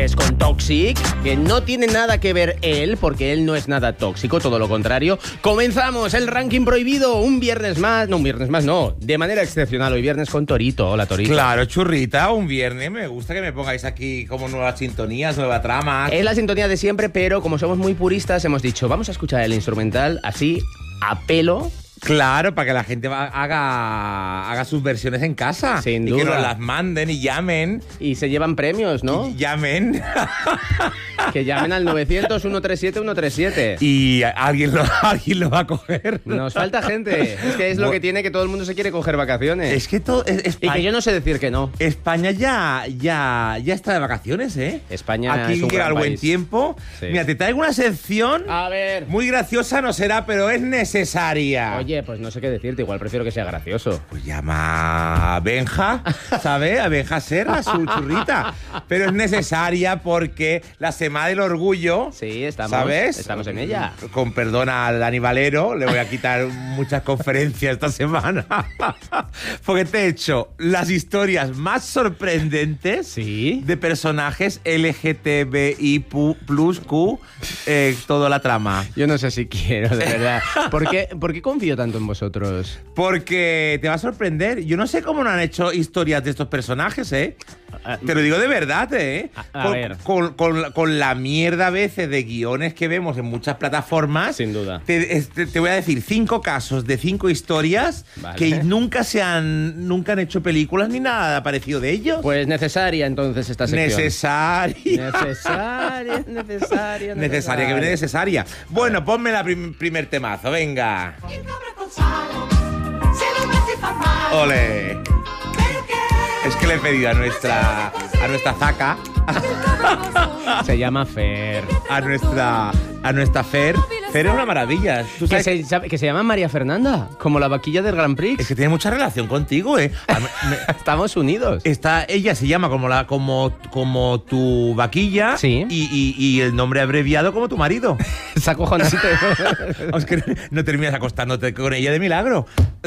Pues con Toxic, que no tiene nada que ver él, porque él no es nada tóxico, todo lo contrario. Comenzamos el ranking prohibido, un viernes más, de manera excepcional, hoy viernes con Torito. Hola, Torito. Claro, churrita, un viernes, me gusta que me pongáis aquí como nuevas sintonías, nueva trama. Es la sintonía de siempre, pero como somos muy puristas, hemos dicho, vamos a escuchar el instrumental así, a pelo. Claro, para que la gente haga sus versiones en casa. Sin duda. Y que nos las manden y llamen. Y se llevan premios, ¿no? Y llamen. Que llamen al 900-137-137. Y alguien lo va a coger. Nos falta gente. Es que es lo que tiene, que todo el mundo se quiere coger vacaciones. Es que todo... España, y que yo no sé decir que no. España ya está de vacaciones, ¿eh? España aquí es un llega el gran buen país. Tiempo. Sí. Mira, te traigo una sección... A ver. Muy graciosa no será, pero es necesaria. Oye, pues no sé qué decirte, igual prefiero que sea gracioso. Pues llama a Benja, ¿sabes? A Benja Serra, su churrita. Pero es necesaria porque la Semana del Orgullo... Sí, ¿sabes? Estamos en ella. Con perdón al Dani Valero, le voy a quitar muchas conferencias esta semana. Porque te he hecho las historias más sorprendentes de personajes LGTBI plus Q, toda la trama. Yo no sé si quiero, de verdad. ¿Por qué confío tanto en vosotros? Porque te va a sorprender. Yo no sé cómo no han hecho historias de estos personajes, ¿eh? Te lo digo de verdad, ¿eh? A ver. Con la mierda a veces de guiones que vemos en muchas plataformas. Sin duda. Te voy a decir 5 casos de 5 historias que nunca han hecho películas ni nada parecido de ellos. Pues necesaria entonces esta sección. Necesaria que viene necesaria. Bueno, ponme la primer temazo, venga. Ole. Es que le he pedido a nuestra Zaca. Se llama Fer. A nuestra Fer. Fer es una maravilla. ¿Tú sabes? Que se llama María Fernanda, como la vaquilla del Grand Prix. Es que tiene mucha relación contigo, ¿eh? Estamos unidos. Ella se llama como tu vaquilla. Sí. Y el nombre abreviado como tu marido. Es acojonante. Es que no terminas acostándote con ella de milagro.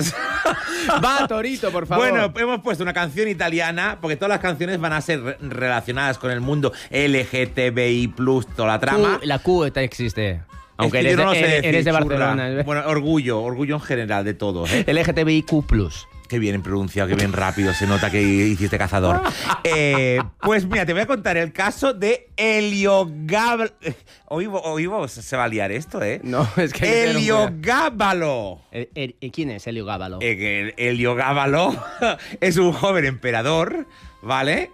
Va, Torito, por favor. Bueno, hemos puesto una canción italiana, porque todas las canciones van a ser relacionadas con el mundo LGTBI+, toda la trama. La Q existe. Aunque es que eres de Barcelona. Bueno, orgullo en general de todo, ¿eh? LGTBIQ+. Qué bien pronunciado, qué bien rápido, se nota que hiciste cazador. Pues mira, te voy a contar el caso de Heliogábalo. Hoy se va a liar esto, ¿eh? No, es que... Heliogábalo. ¿Quién es Heliogábalo? Heliogábalo es un joven emperador, ¿vale?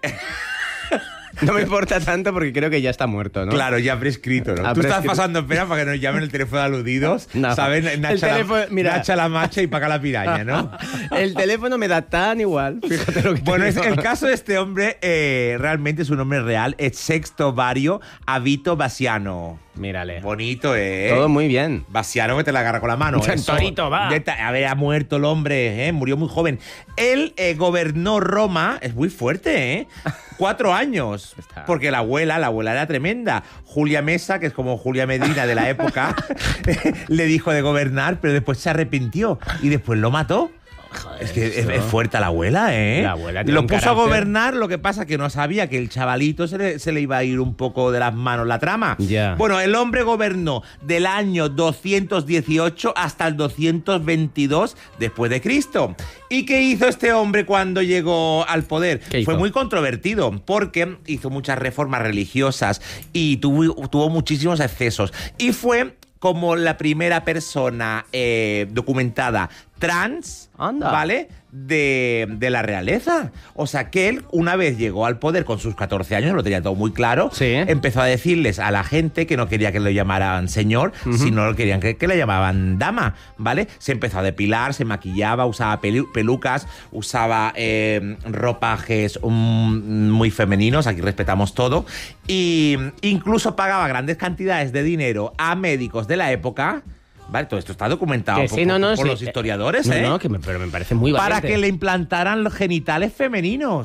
No me importa tanto porque creo que ya está muerto, ¿no? Claro, ya prescrito, ¿no? Tú estás pasando pena para que nos llamen el teléfono de aludidos, no. ¿sabes? Nacha la macha y paga la piraña, ¿no? El teléfono me da tan igual, fíjate lo que Bueno, te digo. el caso de este hombre, realmente su nombre real es Sexto Vario Avito Bassiano. Mírale. Bonito, ¿eh? Todo muy bien. Bassiano que te la agarra con la mano. Torito, va. Ha muerto el hombre, ¿eh? Murió muy joven. Él gobernó Roma, es muy fuerte, ¿eh? 4 años. Porque la abuela era tremenda. Julia Mesa, que es como Julia Medina de la época, le dijo de gobernar, pero después se arrepintió y después lo mató. Joder, es que es fuerte la abuela, ¿eh? La abuela tiene lo un puso carácter. a gobernar, lo que pasa que no sabía que el chavalito se le iba a ir un poco de las manos la trama. Ya. Bueno, el hombre gobernó del año 218 hasta el 222 después de Cristo. ¿Y qué hizo este hombre cuando llegó al poder? Fue muy controvertido porque hizo muchas reformas religiosas y tuvo muchísimos excesos. Y fue como la primera persona documentada trans, ¿vale? De la realeza. O sea, que él, una vez llegó al poder con sus 14 años, lo tenía todo muy claro, empezó a decirles a la gente que no quería que lo llamaran señor, sino querían que le llamaban dama, ¿vale? Se empezó a depilar, se maquillaba, usaba pelucas, usaba ropajes muy femeninos, aquí respetamos todo, y incluso pagaba grandes cantidades de dinero a médicos de la época. Vale, todo esto está documentado por los historiadores, ¿eh? Pero me parece muy valiente. Para que le implantaran los genitales femeninos.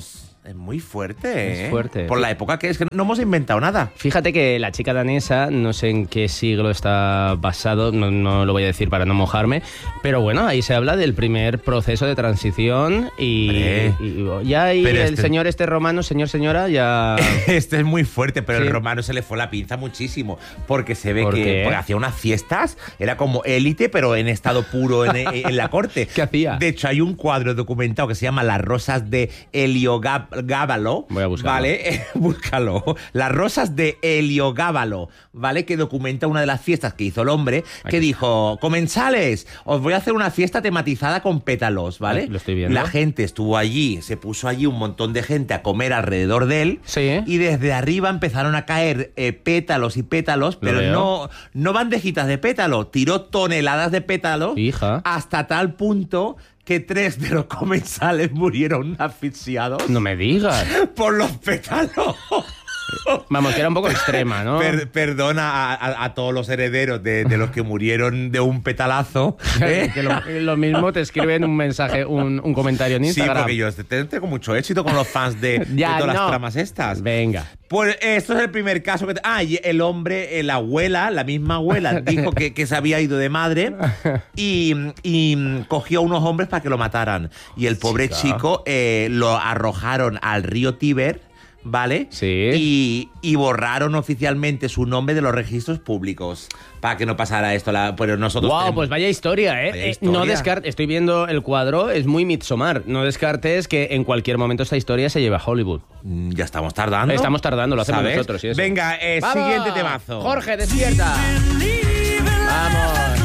Es muy fuerte, Es fuerte. Por la época que es que no hemos inventado nada. Fíjate que la chica danesa, no sé en qué siglo está basado, no lo voy a decir para no mojarme, pero bueno, ahí se habla del primer proceso de transición y ya ahí Pero el señor romano, señora, ya... Este es muy fuerte, pero Sí. el romano se le fue la pinza muchísimo, porque se ve ¿Por que qué? porque hacía unas fiestas, era como élite, pero en estado puro en la corte. ¿Qué hacía? De hecho, hay un cuadro documentado que se llama Las rosas de Heliogábalo. Voy a buscarlo. ¿Vale? Búscalo. Las rosas de Heliogábalo, ¿vale? Que documenta una de las fiestas que hizo el hombre, que dijo, comensales, os voy a hacer una fiesta tematizada con pétalos, ¿vale? Lo estoy viendo. La gente estuvo allí, se puso allí un montón de gente a comer alrededor de él, Sí. y desde arriba empezaron a caer pétalos y pétalos, pero veo. no bandejitas de pétalo, tiró toneladas de pétalos, Hija. hasta tal punto que 3 de los comensales murieron asfixiados No me digas. por los pétalos. Vamos, que era un poco extrema, ¿no? Perdona a todos los herederos de los que murieron de un petalazo. ¿eh? Que lo mismo te escriben un mensaje, un comentario en Sí, Instagram. porque yo tengo mucho éxito con los fans de Ya, todas no. las tramas estas. Venga. Pues esto es el primer caso que... y el hombre, la abuela, la misma abuela, dijo que se había ido de madre y cogió a unos hombres para que lo mataran. Y el pobre chico lo arrojaron al río Tíber, ¿vale? Sí. Y borraron oficialmente su nombre de los registros públicos para que no pasara esto. Pero nosotros... Wow, tenemos- pues vaya historia, ¿eh? Vaya historia. No descartes, estoy viendo el cuadro, es muy Midsommar. No descartes que en cualquier momento esta historia se lleva a Hollywood. Ya estamos tardando. Estamos tardando, lo hacemos ¿Sabes? nosotros. Y eso. Venga, ¡Vamos! siguiente temazo. Jorge, despierta. Vamos.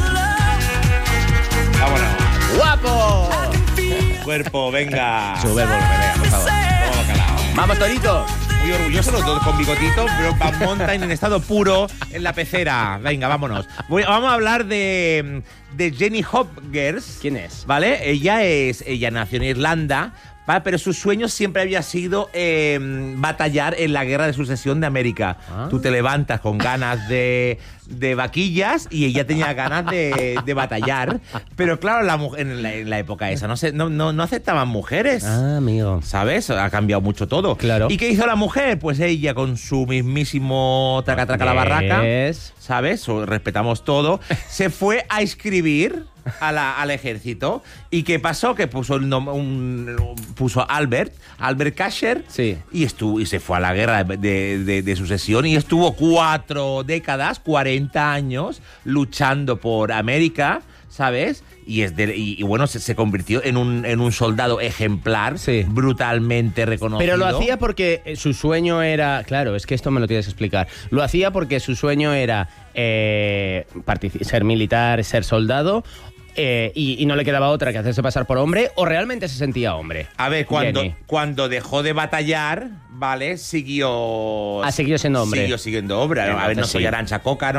Vámonos. ¡Guapo! Cuerpo, venga. Sube el volumen, venga, por favor. Toma bacalao. Vamos, Torito. Muy orgulloso los dos con bigotito, pero Van Mountain en estado puro en la pecera. Venga, vámonos. Vamos a hablar de Jenny Hopgers. ¿Quién es? ¿Vale? Ella nació en Irlanda, ¿vale? Pero su sueño siempre había sido batallar en la guerra de sucesión de América. Ah. Tú te levantas con ganas de vaquillas y ella tenía ganas de batallar. Pero claro, en la época esa no aceptaban mujeres. Ah, amigo. ¿Sabes? Ha cambiado mucho todo. Claro. ¿Y qué hizo la mujer? Pues ella con su mismísimo traca la barraca, Es... ¿sabes? Respetamos todo. Se fue a inscribir al ejército. ¿Y qué pasó? Que puso puso Albert Kasher. Sí. Y se fue a la guerra de sucesión y estuvo 4 décadas, 40 años luchando por América, ¿sabes? Y bueno, se convirtió en un soldado ejemplar, Sí. brutalmente reconocido. Pero lo hacía porque su sueño era... Claro, es que esto me lo tienes que explicar. Lo hacía porque su sueño era ser militar, ser soldado... y no le quedaba otra que hacerse pasar por hombre, o realmente se sentía hombre. A ver, Jenny. cuando dejó de batallar, ¿vale? Siguió... Ha seguido siendo hombre. Siguió siendo hombre. A ver, no Entonces, soy sí. Arantxa Coca,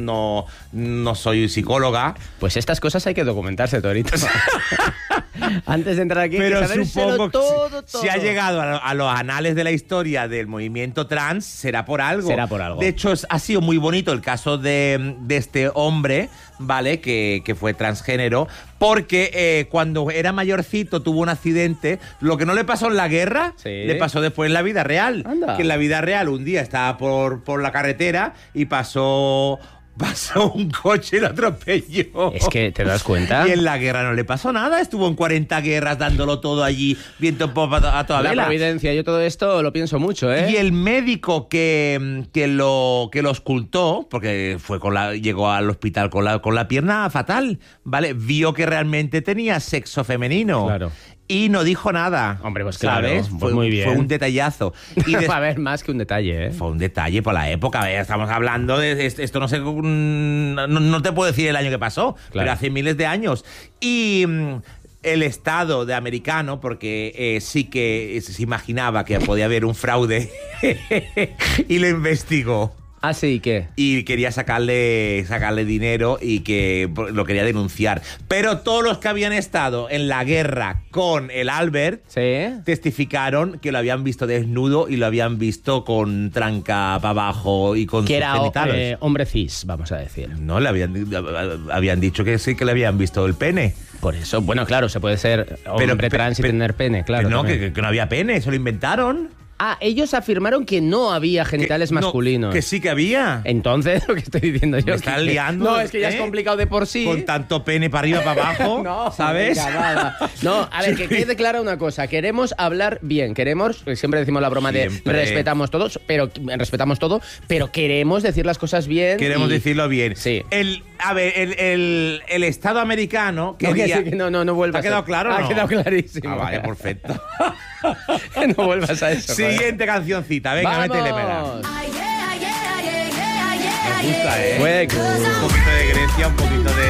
no soy psicóloga. Pues estas cosas hay que documentarse, Torito. Antes de entrar aquí, Pero hay que sabérselo supongo que todo. si ha llegado a los anales de la historia del movimiento trans, será por algo. Será por algo. De hecho, ha sido muy bonito el caso de este hombre, ¿vale? Que fue transgénero, porque cuando era mayorcito tuvo un accidente. Lo que no le pasó en la guerra, Sí. le pasó después en la vida real. Anda. Que en la vida real un día estaba por la carretera y pasó un coche y lo atropelló. Es que, ¿te das cuenta? Y en la guerra no le pasó nada, estuvo en 40 guerras dándolo todo allí, viento en popa a toda La vela. providencia, yo todo esto lo pienso mucho, ¿eh? Y el médico que lo ocultó, porque llegó al hospital con la pierna fatal, ¿vale? Vio que realmente tenía sexo femenino. Claro. Y no dijo nada. Hombre, pues claro, ¿sabes? pues muy bien. Fue un detallazo. Y Va a haber más que un detalle, ¿eh? fue un detalle por la época. A ver, estamos hablando de esto, no sé, no te puedo decir el año que pasó, pero hace miles de años. Y el Estado de americano, porque sí que se imaginaba que podía haber un fraude y lo investigó. Ah, sí, ¿qué? Y quería sacarle dinero y que lo quería denunciar. Pero todos los que habían estado en la guerra con el Albert ¿Sí? testificaron que lo habían visto desnudo y lo habían visto con tranca para abajo y con Que sus era genitales. hombre cis, vamos a decir. No, habían dicho que sí, que le habían visto el pene. Por eso, bueno, claro, se puede ser hombre trans y tener pene, claro. No, que no había pene, eso lo inventaron. Ah, ellos afirmaron que no había genitales masculinos. No, que sí que había. Entonces, lo que estoy diciendo yo. Me estás liando. No, es que ya es complicado de por sí. Con tanto pene para arriba, para abajo, no, ¿sabes? Venga, nada. No, a ver, que quede clara una cosa. Queremos hablar bien. Siempre decimos la broma de respetamos todo, pero queremos decir las cosas bien. Queremos decirlo bien. Sí. El Estado americano quería... No vuelvas. ¿Te ha quedado claro o no? Ha quedado clarísimo. Ah, vale, perfecto. No vuelvas a eso. Siguiente cancioncita, venga, mételemela. Me gusta, un poquito de Grecia, un poquito de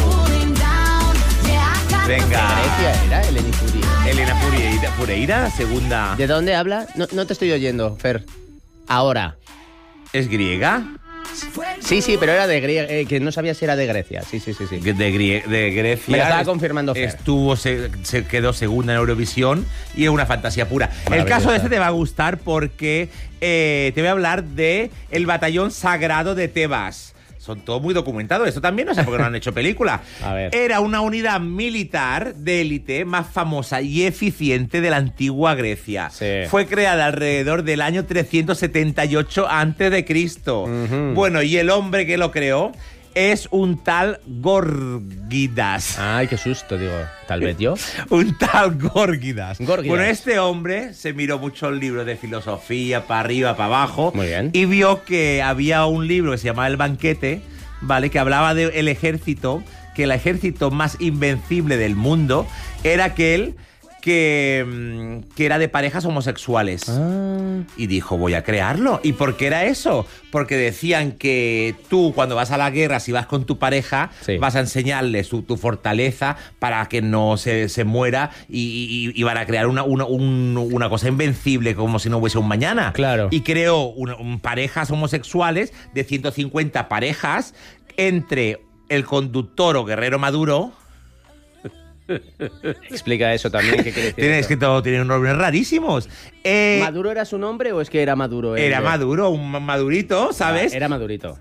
venga. ¿Grecia era? Elena Fureira, segunda. ¿De dónde habla? No te estoy oyendo, Fer. Ahora. ¿Es griega? Sí, pero era de Grecia, que no sabía si era de Grecia. Sí. De Grecia. Me lo estaba confirmando Fer. Se quedó segunda en Eurovisión y es una fantasía pura. El caso de este te va a gustar porque te voy a hablar de el batallón sagrado de Tebas. Son todo muy documentados. Esto también no sé por qué no han hecho película. A ver. Era una unidad militar de élite más famosa y eficiente de la antigua Grecia. Sí. Fue creada alrededor del año 378 a.C. Bueno, y el hombre que lo creó es un tal Gorgidas. Ay, qué susto, digo. Tal vez yo. Un tal Gorgidas. Gorgidas. Bueno, este hombre se miró muchos libros de filosofía, para arriba, para abajo. Muy bien. Y vio que había un libro que se llamaba El Banquete, ¿vale? Que hablaba del ejército, que el ejército más invencible del mundo era aquel que era de parejas homosexuales. Y dijo, voy a crearlo. ¿Y por qué era eso? Porque decían que tú, cuando vas a la guerra, si vas con tu pareja, vas a enseñarle tu fortaleza para que no se muera y van a crear una cosa invencible, como si no hubiese un mañana. Claro. Y creó parejas homosexuales de 150 parejas entre el conductor o guerrero Maduro. Explica eso también. ¿Qué quiere decir? Es que todo tiene unos nombres rarísimos. ¿Maduro era su nombre o es que era Maduro? Era Maduro, un madurito, ¿sabes? Era Madurito.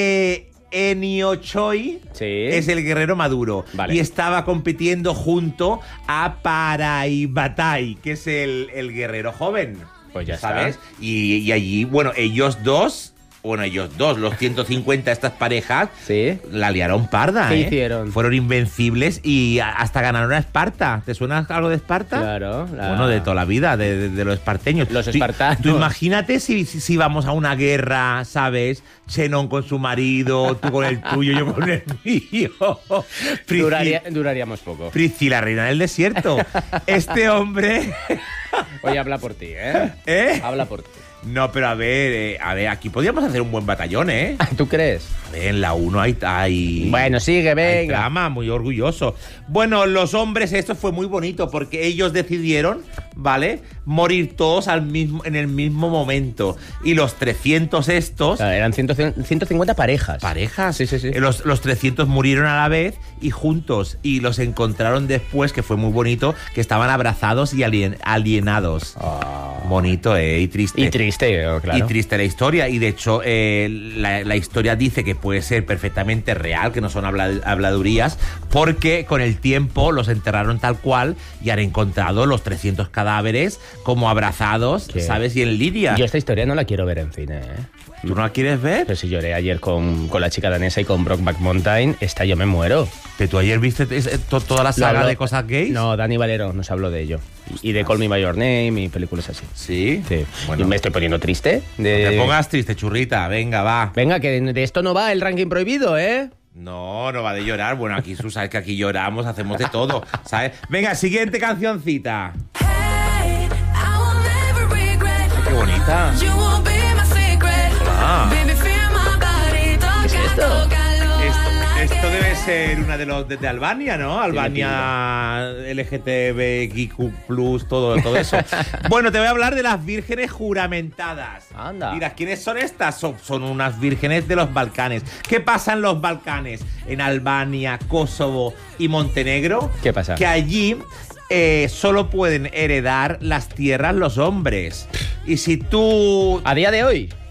Ennio Choi es el guerrero Maduro. Vale. Y estaba compitiendo junto a Paraibatai, que es el guerrero joven. Pues ya ¿sabes? está. Y allí, ellos dos, los 150, estas parejas, la liaron parda. ¿Qué hicieron? Fueron invencibles y hasta ganaron a Esparta. ¿Te suena algo de Esparta? Claro. Bueno, de toda la vida, de los esparteños. Los espartanos. Tú imagínate si vamos a una guerra, ¿sabes? Xenón con su marido, tú con el tuyo, yo con el mío. Duraríamos poco. Priscila, reina del desierto. Este hombre... Oye, habla por ti, ¿eh? Habla por ti. No, pero a ver, aquí podríamos hacer un buen batallón, ¿eh? ¿Tú crees? A ver, en la 1 hay... Bueno, sigue, venga. Hay drama, muy orgulloso. Bueno, los hombres, esto fue muy bonito porque ellos decidieron, ¿vale? Morir todos en el mismo momento. Y los 300 estos... Claro, eran 150 parejas. ¿Parejas? Sí. Los 300 murieron a la vez y juntos. Y los encontraron después, que fue muy bonito, que estaban abrazados y alienados. Bonito, y triste. Y triste, claro. Y triste la historia. Y de hecho, la historia dice que puede ser perfectamente real, que no son habladurías, porque con el tiempo los enterraron tal cual y han encontrado los 300 cadáveres como abrazados, ¿sabes? Y en Lidia. Yo esta historia no la quiero ver en cine, ¿eh? ¿Tú no la quieres ver? Pero si lloré ayer con la chica danesa y con Brokeback Mountain, esta yo me muero. ¿Que tú ayer viste toda la saga de cosas gays? No, Dani Valero nos habló de ello. Y de Call Me By Your Name y películas así. ¿Sí? Sí. Bueno. Y me estoy poniendo triste. No te pongas triste, churrita. Venga, va. Venga, que de esto no va el ranking prohibido, ¿eh? No va de llorar. Bueno, aquí tú sabes que aquí lloramos, hacemos de todo, ¿sabes? Venga, siguiente cancioncita. Qué bonita. ¿Qué es esto? Esto debe ser una de Albania, ¿no? Albania, LGTBIQ+, todo eso. Bueno, te voy a hablar de las vírgenes juramentadas. Anda. Mira, ¿quiénes son estas? Son unas vírgenes de los Balcanes. ¿Qué pasa en los Balcanes? En Albania, Kosovo y Montenegro. ¿Qué pasa? Que allí solo pueden heredar las tierras los hombres. Y si tú... ¿A día de hoy?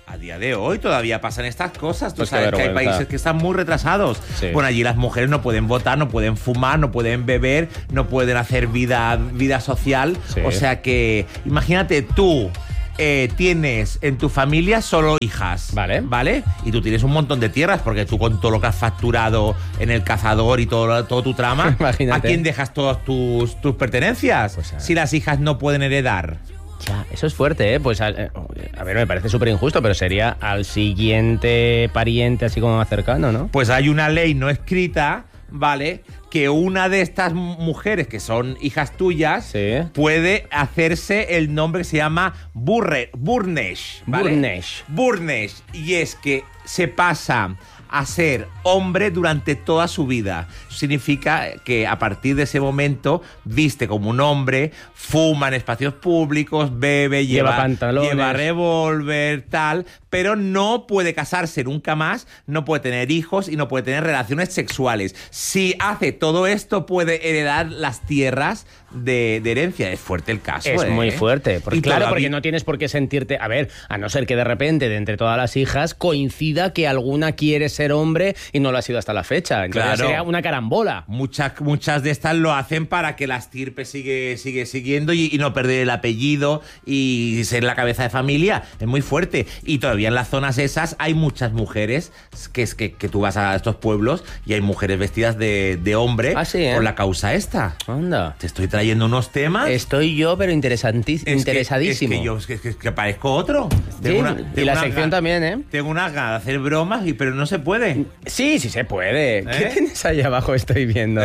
A día de hoy todavía pasan estas cosas. Tú Pues sabes que hay países que están muy retrasados. Sí. Bueno, allí las mujeres no pueden votar, no pueden fumar, no pueden beber, no pueden hacer vida social. Sí. O sea que, imagínate tú. Tienes en tu familia solo hijas, ¿vale? Y tú tienes un montón de tierras, porque tú con todo lo que has facturado en el cazador y todo tu trama, Imagínate. ¿a quién dejas todas tus pertenencias? Pues si las hijas no pueden heredar. Ya, eso es fuerte, ¿eh? Pues a ver, me parece súper injusto, pero sería al siguiente pariente así como más cercano, ¿no? Pues hay una ley no escrita, ¿vale?, que una de estas mujeres que son hijas tuyas Sí. puede hacerse el nombre que se llama Burnesh, ¿vale? Burnesh. Y es que se pasa a ser hombre durante toda su vida. Significa que a partir de ese momento viste como un hombre, fuma en espacios públicos, bebe, lleva pantalones, lleva revólver, tal, pero no puede casarse nunca más, no puede tener hijos y no puede tener relaciones sexuales. Si hace todo esto, puede heredar las tierras de herencia. Es fuerte el caso, Es muy fuerte. Porque, Y porque no tienes por qué sentirte... A ver, a no ser que de repente, de entre todas las hijas, coincida que alguna quiere ser hombre y no lo ha sido hasta la fecha. Entonces sería una carambola. Muchas de estas lo hacen para que la estirpe sigue siguiendo y no perder el apellido y ser la cabeza de familia. Es muy fuerte. Y todavía en las zonas esas hay muchas mujeres que tú vas a estos pueblos y hay mujeres vestidas de hombre por la causa esta. Anda. Te estoy trayendo unos temas. Estoy yo, pero interesadísimo. Es que parezco otro. Sí, y la sección también, ¿eh? Tengo unas ganas de hacer bromas, pero no se puede. Sí se puede. ¿Qué tienes ahí abajo? Estoy viendo.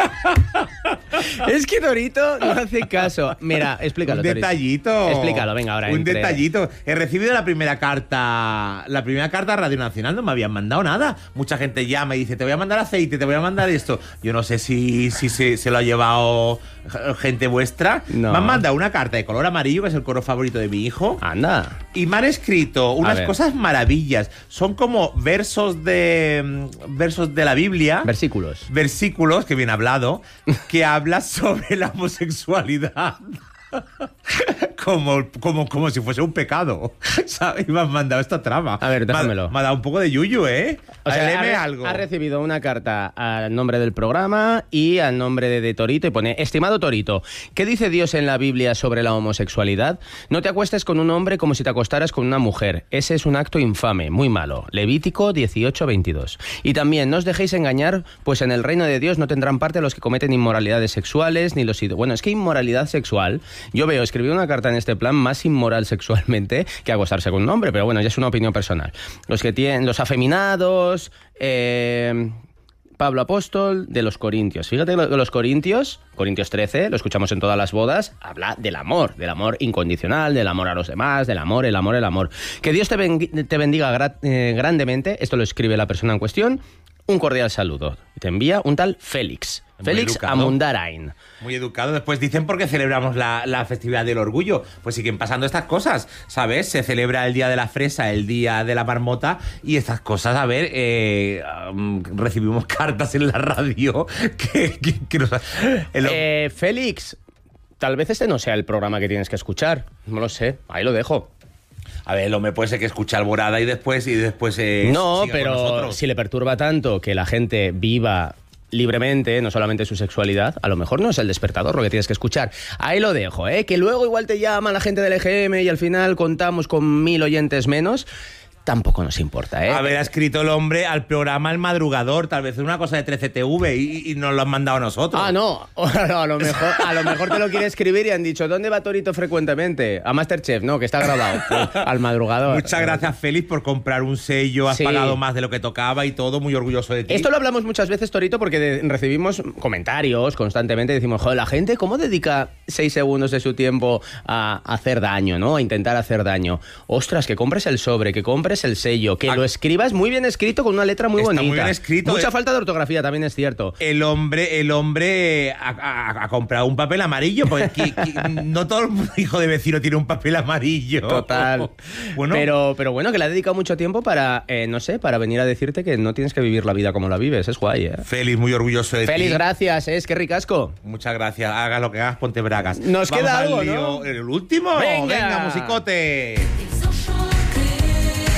Es que Torito no hace caso. Mira, explícalo, Un detallito. Torito. Explícalo, venga, ahora. Un detallito. He recibido la primera carta a Radio Nacional, no me habían mandado nada. Mucha gente llama y dice, te voy a mandar aceite, te voy a mandar esto. Yo no sé si se lo ha llevado gente vuestra. No. Me han mandado una carta de color amarillo, que es el color favorito de mi hijo. Anda. Y me han escrito unas cosas maravillas. Son como versos de la Biblia. Versículos, que bien hablado, que habla sobre la homosexualidad. Como si fuese un pecado, ¿sabes? Y me han mandado esta trama. A ver, déjamelo. Me ha dado un poco de yuyu, ¿eh? O sea, léeme algo. Ha recibido una carta al nombre del programa y al nombre de Torito y pone: estimado Torito, ¿qué dice Dios en la Biblia sobre la homosexualidad? No te acuestes con un hombre como si te acostaras con una mujer. Ese es un acto infame, muy malo. Levítico 18:22. Y también, no os dejéis engañar, pues en el reino de Dios no tendrán parte los que cometen inmoralidades sexuales ni los... Bueno, es que inmoralidad sexual... Yo veo escribir una carta en este plan más inmoral sexualmente que acostarse con un hombre, pero bueno, ya es una opinión personal. Los que tienen los afeminados, Pablo Apóstol, de los Corintios. Fíjate que los Corintios 13, lo escuchamos en todas las bodas, habla del amor incondicional, del amor a los demás, del amor, el amor. Que Dios te bendiga grandemente, esto lo escribe la persona en cuestión, un cordial saludo. Te envía un tal Félix Amundarain. Muy educado. Después dicen por qué celebramos la festividad del orgullo. Pues siguen pasando estas cosas, ¿sabes? Se celebra el día de la fresa, el día de la marmota y estas cosas, a ver, recibimos cartas en la radio que nos... Félix, tal vez este no sea el programa que tienes que escuchar. No lo sé, ahí lo dejo. A ver, lo me puede ser que escuche Alborada y después no, pero si le perturba tanto que la gente viva libremente, no solamente su sexualidad, a lo mejor no es el despertador lo que tienes que escuchar. Ahí lo dejo, que luego igual te llama la gente del EGM y al final contamos con 1000 oyentes menos. Tampoco nos importa, ¿eh? Haber escrito el hombre al programa El Madrugador, tal vez es una cosa de 13TV y nos lo han mandado a nosotros. Ah, no. A lo mejor te lo quiere escribir y han dicho, ¿dónde va Torito frecuentemente? A Masterchef, no, que está grabado. Al Madrugador. Muchas gracias, Félix, por comprar un sello. Has pagado más de lo que tocaba y todo. Muy orgulloso de ti. Esto lo hablamos muchas veces, Torito, porque recibimos comentarios constantemente. Decimos, joder, la gente, ¿cómo dedica 6 segundos de su tiempo a hacer daño, ¿no? A intentar hacer daño. Ostras, que compres el sobre, que compres el sello, que lo escribas muy bien escrito con una letra muy bonita. Muy bien escrito. Mucha falta de ortografía, también es cierto. El hombre ha comprado un papel amarillo, porque no todo el hijo de vecino tiene un papel amarillo. Total. Bueno. Pero bueno, que le ha dedicado mucho tiempo para, no sé, para venir a decirte que no tienes que vivir la vida como la vives. Es guay, ¿eh? Félix, muy orgulloso de ti. Félix, gracias, es que ricasco. Muchas gracias. Hagas lo que hagas, ponte bragas. Nos queda algo, ¿no? ¿El último? Venga, musicote.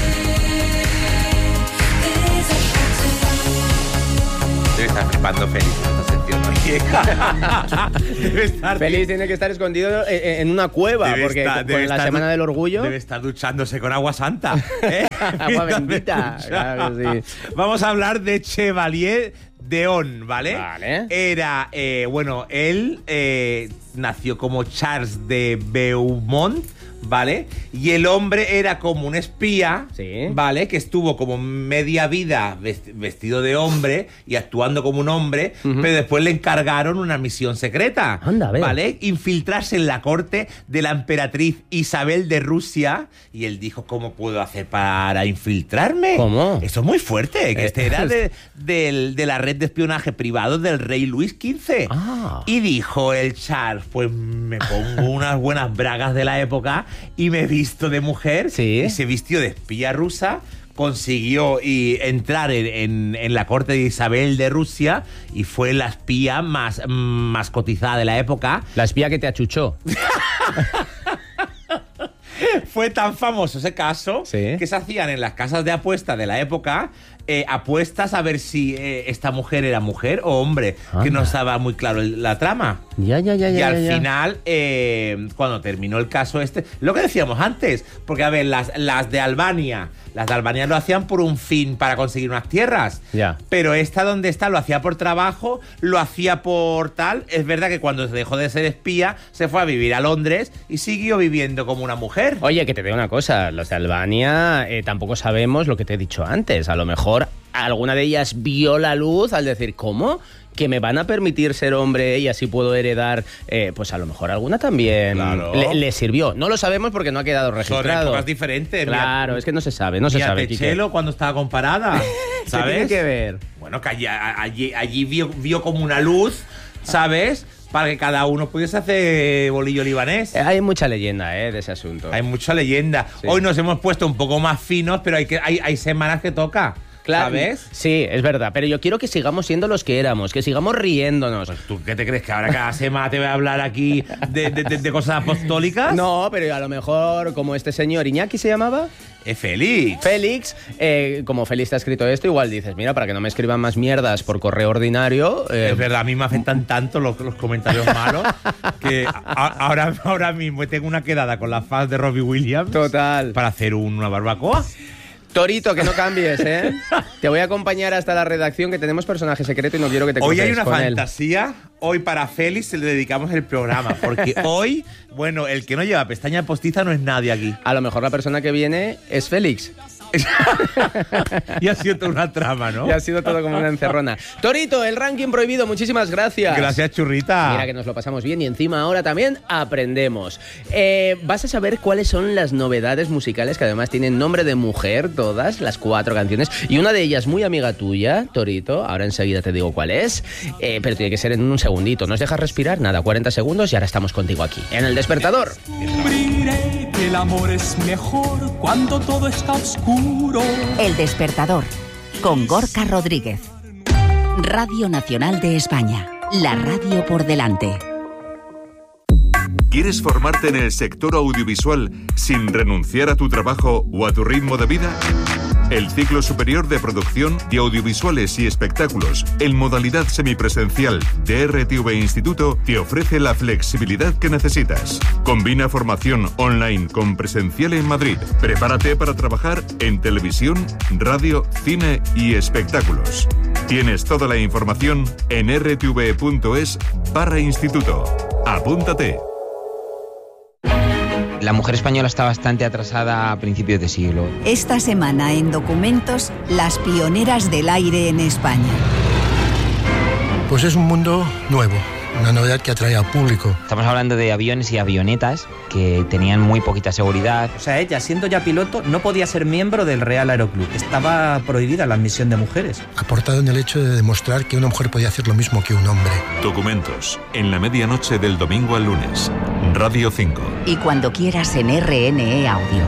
flipando Félix en esta sección. Félix tiene que estar escondido en una cueva, porque con la Semana del Orgullo... Debe estar duchándose con agua santa. Agua bendita. Claro que sí. Vamos a hablar de Chevalier d'Eon, ¿vale? Vale. Era, él nació como Charles de Beaumont, ¿vale? Y el hombre era como un espía, sí, ¿vale? Que estuvo como media vida vestido de hombre y actuando como un hombre, pero después le encargaron una misión secreta. Anda, a ver. ¿Vale? Infiltrarse en la corte de la emperatriz Isabel de Rusia. Y él dijo, ¿cómo puedo hacer para infiltrarme? ¿Cómo? Eso es muy fuerte, que este era de la red de espionaje privado del rey Luis XV. Ah. Y dijo el Charles, pues me pongo unas buenas bragas de la época y me visto de mujer. Sí. Y se vistió de espía rusa, consiguió entrar en la corte de Isabel de Rusia y fue la espía más cotizada de la época. La espía que te achuchó. Fue tan famoso ese caso, sí, que se hacían en las casas de apuestas de la época apuestas a ver si esta mujer era mujer o hombre, que no estaba muy claro la trama. Y al final, cuando terminó el caso lo que decíamos antes, porque a ver, las de Albania lo hacían por un fin, para conseguir unas tierras. Ya. Pero esta donde está lo hacía por trabajo, lo hacía por tal. Es verdad que cuando dejó de ser espía, se fue a vivir a Londres y siguió viviendo como una mujer. Oye, que te digo una cosa, los de Albania tampoco sabemos lo que te he dicho antes. A lo mejor alguna de ellas vio la luz al decir, ¿cómo? Que me van a permitir ser hombre y así puedo heredar, pues a lo mejor alguna también le sirvió. No lo sabemos porque no ha quedado registrado. Son épocas diferentes. Claro, es que no se sabe, no se sabe. Techelo cuando estaba comparada, ¿sabes? ¿Qué tiene que ver? Bueno, que allí vio como una luz, ¿sabes? Para que cada uno pudiese hacer bolillo libanés. Hay mucha leyenda de ese asunto. Hay mucha leyenda. Sí. Hoy nos hemos puesto un poco más finos, pero hay semanas que toca. Claro, ¿sabes? Sí, es verdad, pero yo quiero que sigamos siendo los que éramos, que sigamos riéndonos. Pues, ¿tú qué te crees? ¿Que ahora cada semana te voy a hablar aquí de cosas apostólicas? No, pero a lo mejor, como este señor Iñaki se llamaba... Félix. Félix, como Félix te ha escrito esto, igual dices, mira, para que no me escriban más mierdas por correo ordinario... Es verdad, a mí me afectan tanto los comentarios malos que ahora mismo tengo una quedada con la fans de Robbie Williams. Total. Para hacer una barbacoa. Torito, que no cambies, ¿eh? Te voy a acompañar hasta la redacción, que tenemos personaje secreto y no quiero que te cruces Hoy hay una con fantasía. Él. Hoy para Félix le dedicamos el programa, porque hoy, bueno, el que no lleva pestaña postiza no es nadie aquí. A lo mejor la persona que viene es Félix. Y ha sido toda una trama, ¿no? Y ha sido todo como una encerrona. Torito, el ranking prohibido, muchísimas gracias. Gracias, churrita. Mira que nos lo pasamos bien y encima ahora también aprendemos. Vas a saber cuáles son las novedades musicales, que además tienen nombre de mujer, todas, las 4 canciones, y una de ellas muy amiga tuya, Torito, ahora enseguida te digo cuál es, pero tiene que ser en un segundito. ¿Nos dejas respirar? Nada, 40 segundos y ahora estamos contigo aquí, en El Despertador. Descubriré que el amor es mejor cuando todo está oscuro. El Despertador, con Gorka Rodríguez. Radio Nacional de España, la radio por delante. ¿Quieres formarte en el sector audiovisual sin renunciar a tu trabajo o a tu ritmo de vida? El ciclo superior de producción de audiovisuales y espectáculos en modalidad semipresencial de RTV Instituto te ofrece la flexibilidad que necesitas. Combina formación online con presencial en Madrid. Prepárate para trabajar en televisión, radio, cine y espectáculos. Tienes toda la información en rtv.es/instituto. Apúntate. La mujer española está bastante atrasada a principios de siglo. Esta semana en Documentos, las pioneras del aire en España. Pues es un mundo nuevo, una novedad que atrae al público. Estamos hablando de aviones y avionetas que tenían muy poquita seguridad. O sea, ella, siendo ya piloto, no podía ser miembro del Real Aeroclub. Estaba prohibida la admisión de mujeres. Aportado en el hecho de demostrar que una mujer podía hacer lo mismo que un hombre. Documentos, en la medianoche del domingo al lunes. Radio 5. Y cuando quieras en RNE Audio.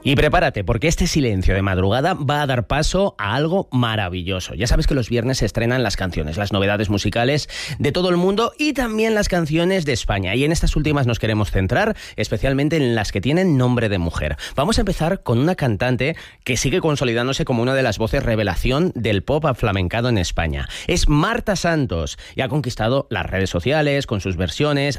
Y prepárate, porque este silencio de madrugada va a dar paso a algo maravilloso. Ya sabes que los viernes se estrenan las canciones, las novedades musicales de todo el mundo y también las canciones de España. Y en estas últimas nos queremos centrar, especialmente en las que tienen nombre de mujer. Vamos a empezar con una cantante que sigue consolidándose como una de las voces revelación del pop aflamencado en España. Es Marta Santos y ha conquistado las redes sociales con sus versiones